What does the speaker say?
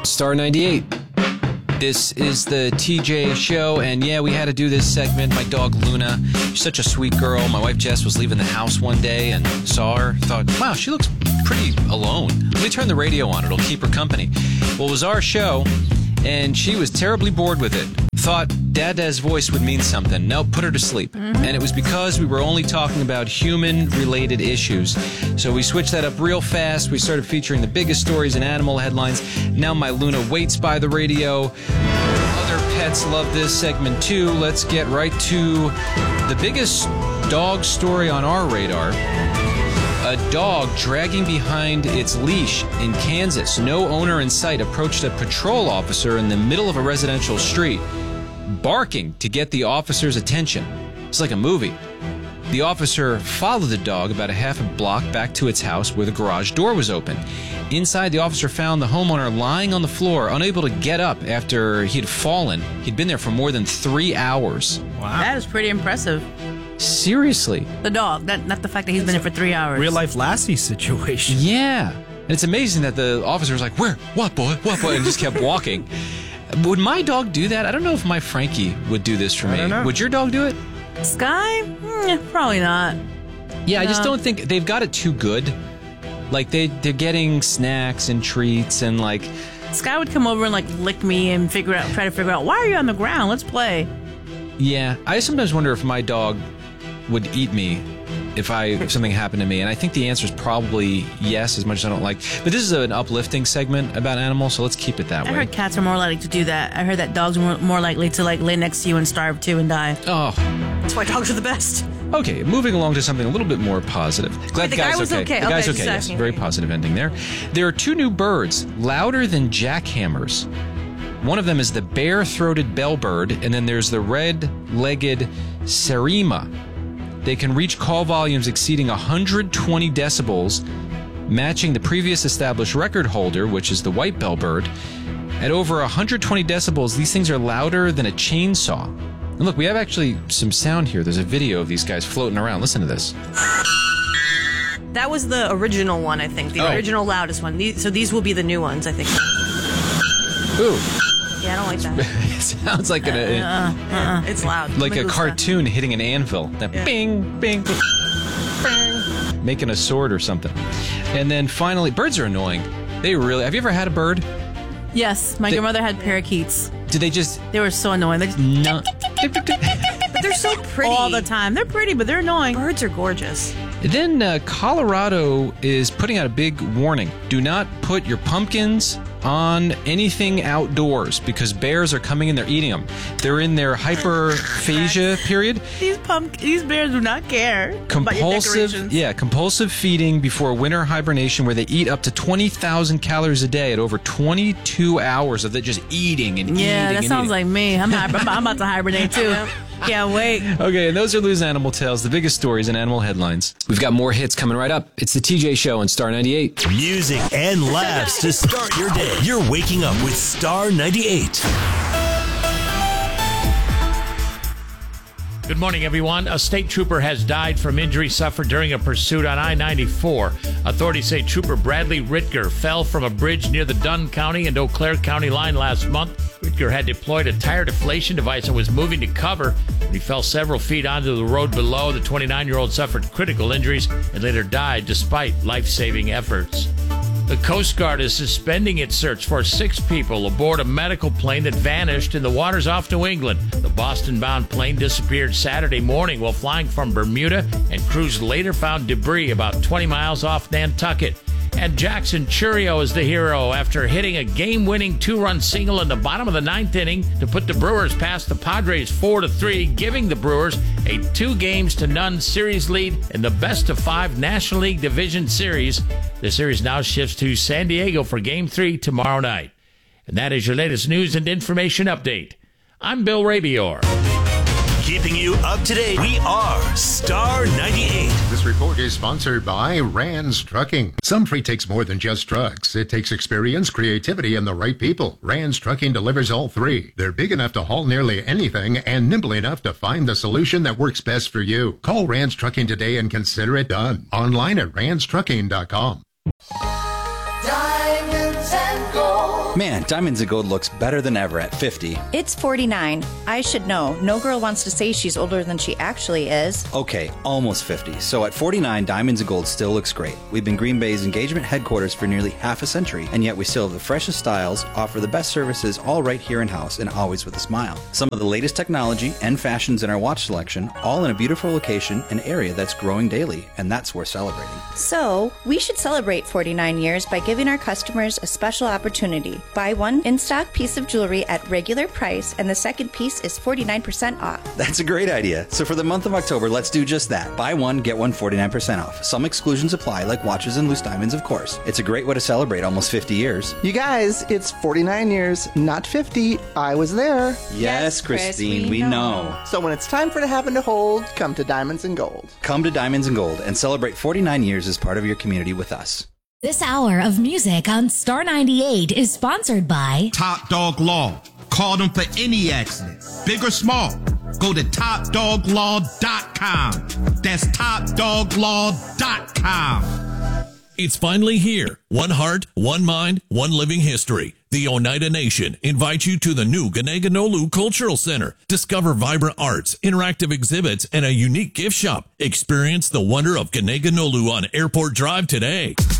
Star 98. This is the TJ show, and yeah, we had to do this segment. My dog Luna, she's such a sweet girl. My wife Jess was leaving the house one day and saw her, thought, wow, she looks pretty alone. Let me turn the radio on, it'll keep her company. Well, it was our show, and she was terribly bored with it. Thought Dada's voice would mean something. No, put her to sleep. And it was because we were only talking about human-related issues. So we switched that up real fast. We started featuring the biggest stories in animal headlines. Now my Luna waits by the radio. Other pets love this segment too. Let's get right to the biggest dog story on our radar. A dog dragging behind its leash in Kansas. No owner in sight approached a patrol officer in the middle of a residential street, barking to get the officer's attention. It's like a movie. The officer followed the dog about a half a block back to its house where the garage door was open. Inside, the officer found the homeowner lying on the floor, unable to get up after he had fallen. He'd been there for more than 3 hours. Wow. That is pretty impressive. Seriously. The dog, not the fact that he's been there for 3 hours. Real life Lassie situation. Yeah. And it's amazing that the officer was like, where? What, boy? What, boy? And just kept walking. Would my dog do that? I don't know if my Frankie would do this for me. I don't know. Would your dog do it? Sky? Probably not. Yeah, I just don't think they've got it too good. Like, they're getting snacks and treats and, like... Sky would come over and, like, lick me and try to figure out, why are you on the ground? Let's play. Yeah, I sometimes wonder if my dog would eat me if something happened to me. And I think the answer is probably yes, as much as I don't like. But this is an uplifting segment about animals, so let's keep it that way. I heard cats are more likely to do that. I heard that dogs are more likely to, like, lay next to you and starve, too, and die. Oh. That's why dogs are the best. Okay, moving along to something a little bit more positive. Glad the guy was okay. The guy's Okay, okay, yes. Very positive ending there. There are two new birds, louder than jackhammers. One of them is the bare-throated bellbird, and then there's the red-legged Serima. They can reach call volumes exceeding 120 decibels, matching the previous established record holder, which is the white bellbird. At over 120 decibels, these things are louder than a chainsaw. And look, we have actually some sound here. There's a video of these guys floating around. Listen to this. That was the original one, I think. The original loudest one. So these will be the new ones, I think. Ooh. Yeah, I don't like that. It sounds like It's loud. like a cartoon hitting an anvil. That bing, bing, bing, making a sword or something. And then finally, birds are annoying. They really... Have you ever had a bird? Yes, my grandmother had parakeets. Did they just... They were so annoying. They just... No. But they're so pretty. all the time. They're pretty, but they're annoying. Birds are gorgeous. Then Colorado is putting out a big warning. Do not put your pumpkins on anything outdoors because bears are coming and they're eating them. They're in their hyperphagia period. These bears do not care about your decorations. Compulsive feeding before winter hibernation where they eat up to 20,000 calories a day at over 22 hours of just eating and eating. Yeah, that sounds like me. I'm about to hibernate too. Can't wait. Okay, and those are Lou's Animal Tales, the biggest stories in animal headlines. We've got more hits coming right up. It's the TJ Show on Star 98. Music and laughs to start your day. You're waking up with Star 98. Good morning, everyone. A state trooper has died from injuries suffered during a pursuit on I-94. Authorities say Trooper Bradley Ritger fell from a bridge near the Dunn County and Eau Claire County line last month. Ritger had deployed a tire deflation device and was moving to cover when he fell several feet onto the road below. The 29-year-old suffered critical injuries and later died despite life-saving efforts. The Coast Guard is suspending its search for 6 people aboard a medical plane that vanished in the waters off New England. The Boston-bound plane disappeared Saturday morning while flying from Bermuda, and crews later found debris about 20 miles off Nantucket. And Jackson Chourio is the hero after hitting a game-winning 2-run single in the bottom of the 9th inning to put the Brewers past the Padres 4-3, giving the Brewers a 2-0 series lead in the best-of-5 National League Division Series. The series now shifts to San Diego for Game 3 tomorrow night. And that is your latest news and information update. I'm Bill Rabior. Keeping you up to date, we are Star 98. This report is sponsored by Rands Trucking. Some freight takes more than just trucks. It takes experience, creativity, and the right people. Rands Trucking delivers all 3. They're big enough to haul nearly anything and nimble enough to find the solution that works best for you. Call Rands Trucking today and consider it done. Online at randstrucking.com. Diamonds and gold. Man, Diamonds and Gold looks better than ever at 50. It's 49. I should know. No girl wants to say she's older than she actually is. Okay, almost 50. So at 49, Diamonds and Gold still looks great. We've been Green Bay's engagement headquarters for nearly half a century, and yet we still have the freshest styles, offer the best services, all right here in-house, and always with a smile. Some of the latest technology and fashions in our watch selection, all in a beautiful location and area that's growing daily, and that's worth celebrating. So, we should celebrate 49 years by giving our customers a special opportunity. Buy one in-stock piece of jewelry at regular price, and the second piece is 49% off. That's a great idea. So for the month of October, let's do just that. Buy one, get one 49% off. Some exclusions apply, like watches and loose diamonds, of course. It's a great way to celebrate almost 50 years. You guys, it's 49 years, not 50. I was there. Yes, Christine, we know. So when it's time for the having to hold, come to Diamonds and Gold. Come to Diamonds and Gold and celebrate 49 years as part of your community with us. This hour of music on Star 98 is sponsored by Top Dog Law. Call them for any accident, big or small. Go to topdoglaw.com. That's topdoglaw.com. It's finally here. One heart, one mind, one living history. The Oneida Nation invites you to the new Ganeganolu Cultural Center. Discover vibrant arts, interactive exhibits, and a unique gift shop. Experience the wonder of Ganeganolu on Airport Drive today.